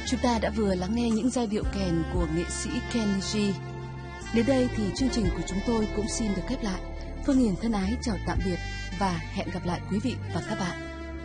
Chúng ta đã vừa lắng nghe những giai điệu kèn của nghệ sĩ Kenny G. Đến đây thì chương trình của chúng tôi cũng xin được khép lại. Phương Hiền thân ái chào tạm biệt và hẹn gặp lại quý vị và các bạn.